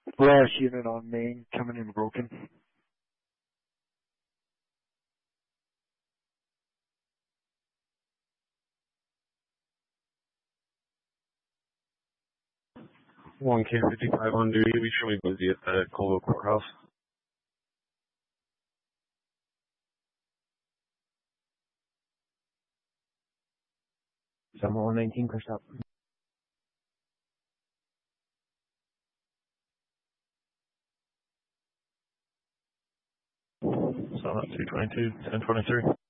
Last unit on main coming in broken. One K55 on duty. We should be busy at the Colville Courthouse. Summer 119, crushed up. So 222, 1023.